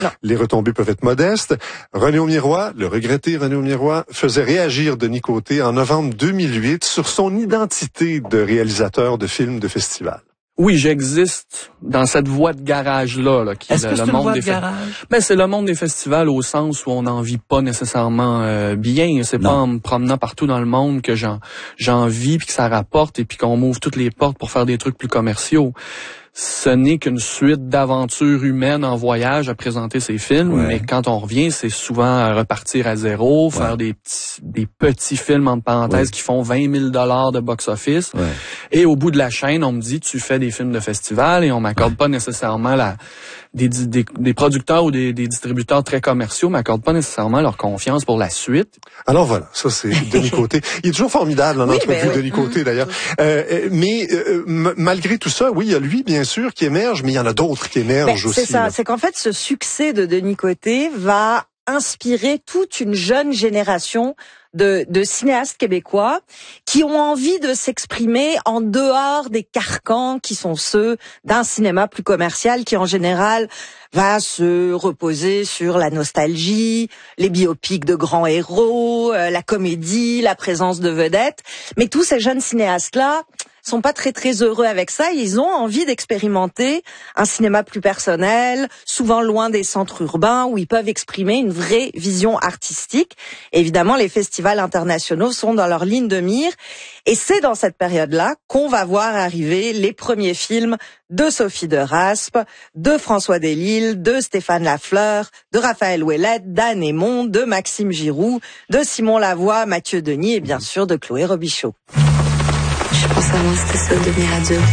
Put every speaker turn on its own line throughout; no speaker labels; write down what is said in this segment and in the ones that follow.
Non.
Les retombées peuvent être modestes. René Aumirois, le regretté René Aumirois, faisait réagir Denis Côté en novembre 2008 sur son identité de réalisateur de films de festival.
Oui, j'existe dans cette voie de garage-là, qui
est-ce que c'est
le
une
monde
voie
des
de garage?
Ben, c'est le monde des festivals au sens où on n'en vit pas nécessairement bien. C'est pas en me promenant partout dans le monde que j'en vis, puis que ça rapporte, et puis qu'on m'ouvre toutes les portes pour faire des trucs plus commerciaux. Ce n'est qu'une suite d'aventures humaines en voyage à présenter ces films, mais quand on revient, c'est souvent repartir à zéro, faire des petits films entre parenthèses qui font 20 000 $ de box-office. Et au bout de la chaîne, on me dit, tu fais des films de festival, et on m'accorde pas nécessairement des producteurs ou des distributeurs très commerciaux m'accordent pas nécessairement leur confiance pour la suite.
Alors voilà, ça c'est Denis Côté. Il est toujours formidable en entrevue, Denis Côté d'ailleurs. Mais malgré tout ça, oui, il y a lui bien sûr qui émerge, mais il y en a d'autres qui émergent aussi.
C'est ça, c'est qu'en fait ce succès de Denis Côté va inspirer toute une jeune génération de cinéastes québécois qui ont envie de s'exprimer en dehors des carcans qui sont ceux d'un cinéma plus commercial qui en général va se reposer sur la nostalgie, les biopics de grands héros, la comédie, la présence de vedettes. Mais tous ces jeunes cinéastes-là sont pas très très heureux avec ça. Ils ont envie d'expérimenter un cinéma plus personnel, souvent loin des centres urbains, où ils peuvent exprimer une vraie vision artistique. Et évidemment, les festivals internationaux sont dans leur ligne de mire. Et c'est dans cette période-là qu'on va voir arriver les premiers films de Sophie de Raspe, de François Delisle, de Stéphane Lafleur, de Raphaël Ouellette, d'Anne Aymon, de Maxime Giroux, de Simon Lavoie, Mathieu Denis et bien sûr de Chloé Robichaud.
Je pense avant c'était ça, devenir adulte.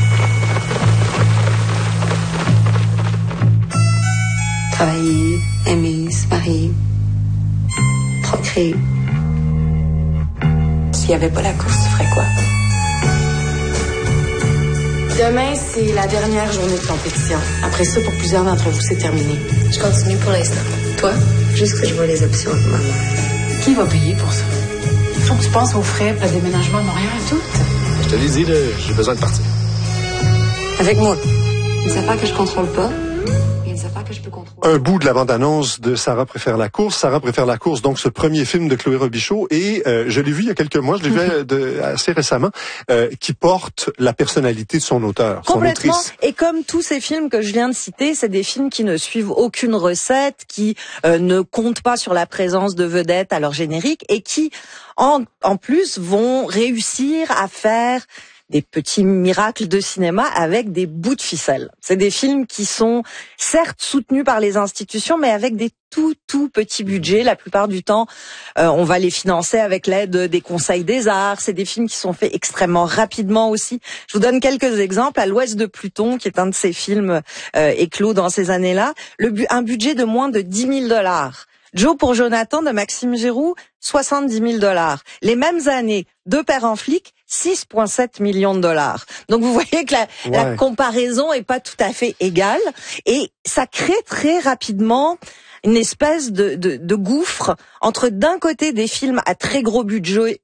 Travailler, aimer, se marier, procréer. S'il n'y avait pas la course, tu ferais quoi? Demain, c'est la dernière journée de compétition. Après ça, pour plusieurs d'entre vous, c'est terminé. Je continue pour l'instant. Toi? Juste que je vois les options avec ma mère.
Qui va payer pour ça? Il faut que tu penses aux frais pour le déménagement à Montréal et tout.
Je te l'ai dit, j'ai besoin de partir.
Avec moi. Une affaire que je contrôle pas. Et une affaire que je peux contrôler.
Un bout de la bande-annonce de Sarah préfère la course. Sarah préfère la course, donc ce premier film de Chloé Robichaud. Et je l'ai vu il y a quelques mois, je l'ai vu assez récemment, qui porte la personnalité de son auteur, son
complètement.
autrice.
Et comme tous ces films que je viens de citer, c'est des films qui ne suivent aucune recette, qui ne comptent pas sur la présence de vedettes à leur générique et qui, en plus, vont réussir à faire des petits miracles de cinéma avec des bouts de ficelle. C'est des films qui sont certes soutenus par les institutions, mais avec des tout petits budgets. La plupart du temps, on va les financer avec l'aide des conseils des arts. C'est des films qui sont faits extrêmement rapidement aussi. Je vous donne quelques exemples. À l'Ouest de Pluton, qui est un de ces films éclos dans ces années-là, un budget de moins de 10 000 $. Joe pour Jonathan de Maxime Giroux, 70 000 $. Les mêmes années, Deux pères en flic, 6,7 millions de $. Donc vous voyez que la comparaison est pas tout à fait égale. Et ça crée très rapidement une espèce de gouffre entre d'un côté des films à très gros budget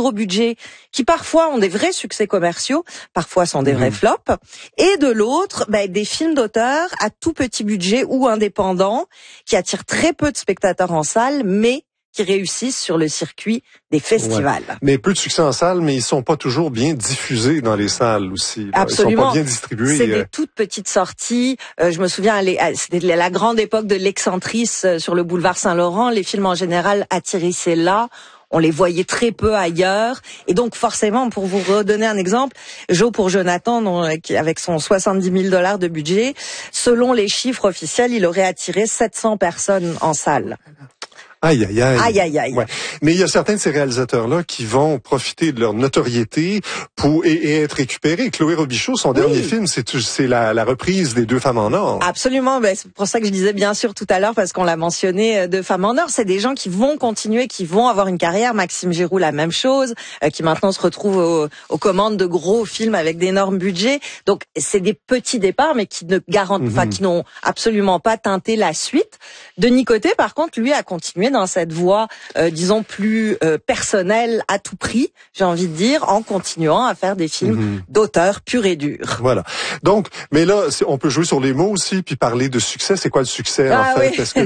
qui parfois ont des vrais succès commerciaux, parfois sont des vrais flops, et de l'autre des films d'auteur à tout petit budget ou indépendants qui attirent très peu de spectateurs en salle, mais qui réussissent sur le circuit des festivals.
Ouais. Mais peu de succès en salle, mais ils sont pas toujours bien diffusés dans les salles aussi.
Absolument.
Ils sont pas bien distribués.
C'est des toutes petites sorties. Je me souviens, c'était la grande époque de l'Excentrice sur le boulevard Saint-Laurent. Les films en général atterrissaient là. On les voyait très peu ailleurs. Et donc, forcément, pour vous redonner un exemple, Joe pour Jonathan, avec son 70 000 $ de budget, selon les chiffres officiels, il aurait attiré 700 personnes en salle.
Aïe, aïe, aïe.
Aïe, aïe, aïe.
Ouais. Mais il y a certains de ces réalisateurs-là qui vont profiter de leur notoriété et être récupérés. Chloé Robichaud, son dernier film, c'est la reprise des Deux femmes en or.
Absolument. C'est pour ça que je disais bien sûr tout à l'heure, parce qu'on l'a mentionné, Deux femmes en or. C'est des gens qui vont continuer, qui vont avoir une carrière. Maxime Giroux, la même chose, qui maintenant se retrouve aux commandes de gros films avec d'énormes budgets. Donc, c'est des petits départs, mais qui ne garantent, qui n'ont absolument pas teinté la suite. Denis Côté, par contre, lui a continué dans cette voie, disons, plus personnelle à tout prix, j'ai envie de dire, en continuant à faire des films d'auteur pur et dur.
Voilà. Donc, mais là, on peut jouer sur les mots aussi, puis parler de succès. C'est quoi le succès, en fait?
Oui.
Est-ce que